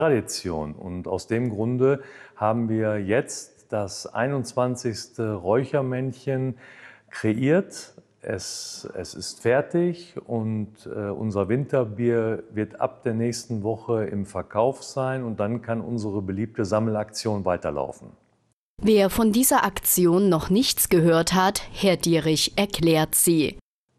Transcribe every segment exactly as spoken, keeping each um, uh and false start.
Tradition. Und aus dem Grunde haben wir jetzt das einundzwanzigste Räuchermännchen kreiert. Es, es ist fertig und äh, unser Winterbier wird ab der nächsten Woche im Verkauf sein und dann kann unsere beliebte Sammelaktion weiterlaufen. Wer von dieser Aktion noch nichts gehört hat, Herr Dierich erklärt sie.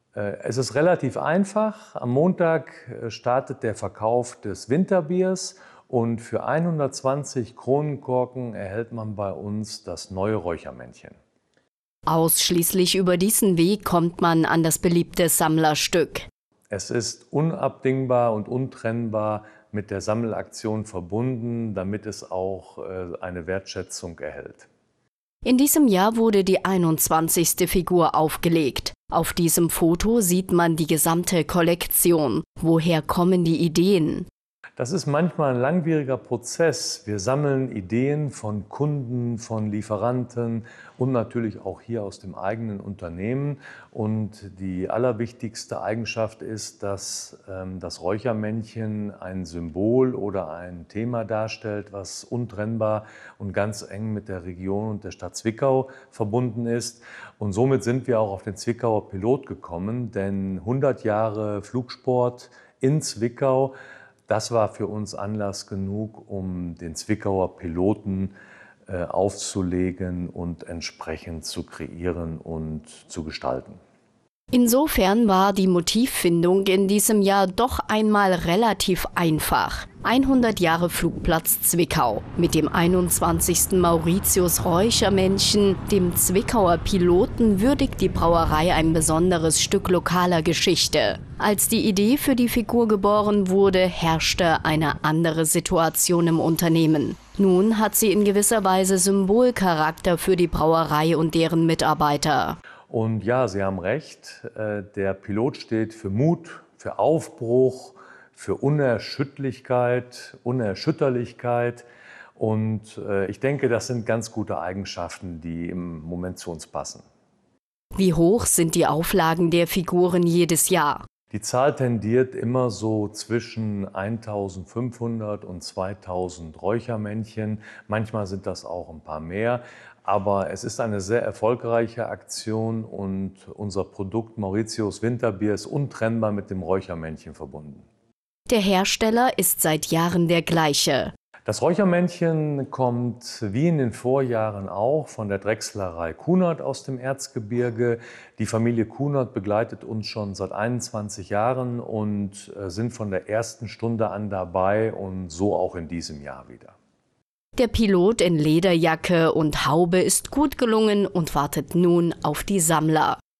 Es ist relativ einfach. Am Montag startet der Verkauf des Winterbiers und für hundertzwanzig Kronenkorken erhält man bei uns das neue Räuchermännchen. Ausschließlich über diesen Weg kommt man an das beliebte Sammlerstück. Es ist unabdingbar und untrennbar mit der Sammelaktion verbunden, damit es auch eine Wertschätzung erhält. In diesem Jahr wurde die einundzwanzigste Figur aufgelegt. Auf diesem Foto sieht man die gesamte Kollektion. Woher kommen die Ideen? Das ist manchmal ein langwieriger Prozess. Wir sammeln Ideen von Kunden, von Lieferanten und natürlich auch hier aus dem eigenen Unternehmen. Und die allerwichtigste Eigenschaft ist, dass ähm, das Räuchermännchen ein Symbol oder ein Thema darstellt, was untrennbar und ganz eng mit der Region und der Stadt Zwickau verbunden ist. Und somit sind wir auch auf den Zwickauer Pilot gekommen, denn hundert Jahre Flugsport in Zwickau, das war für uns Anlass genug, um den Zwickauer Piloten äh, aufzulegen und entsprechend zu kreieren und zu gestalten. Insofern war die Motivfindung in diesem Jahr doch einmal relativ einfach. hundert Jahre Flugplatz Zwickau. Mit dem einundzwanzigsten Mauritius Räuchermännchen, dem Zwickauer Piloten, würdigt die Brauerei ein besonderes Stück lokaler Geschichte. Als die Idee für die Figur geboren wurde, herrschte eine andere Situation im Unternehmen. Nun hat sie in gewisser Weise Symbolcharakter für die Brauerei und deren Mitarbeiter. Und ja, Sie haben recht, der Pilot steht für Mut, für Aufbruch, für Unerschütterlichkeit, Unerschütterlichkeit. Und ich denke, das sind ganz gute Eigenschaften, die im Moment zu uns passen. Wie hoch sind die Auflagen der Figuren jedes Jahr? Die Zahl tendiert immer so zwischen eintausendfünfhundert und zweitausend Räuchermännchen. Manchmal sind das auch ein paar mehr. Aber es ist eine sehr erfolgreiche Aktion und unser Produkt Mauritius Winterbier ist untrennbar mit dem Räuchermännchen verbunden. Der Hersteller ist seit Jahren der gleiche. Das Räuchermännchen kommt wie in den Vorjahren auch von der Drechslerei Kunert aus dem Erzgebirge. Die Familie Kunert begleitet uns schon seit einundzwanzig Jahren und sind von der ersten Stunde an dabei und so auch in diesem Jahr wieder. Der Pilot in Lederjacke und Haube ist gut gelungen und wartet nun auf die Sammler.